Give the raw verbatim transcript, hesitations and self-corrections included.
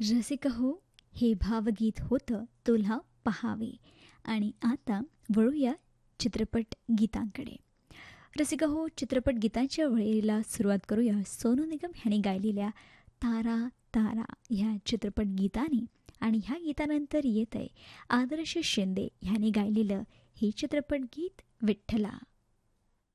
रसिक हो, हे भावगीत होतं तुला पहावे. आणि आता वळूया चित्रपट गीतांकडे. रसिक हो, चित्रपट गीतांच्या वेळेला सुरुवात करूया सोनू निगम ह्याने गायलेल्या तारा तारा ह्या चित्रपट गीताने. आणि ह्या गीतानंतर येत आहे आदर्श शिंदे ह्याने गायलेलं हे चित्रपट गीत विठ्ठला.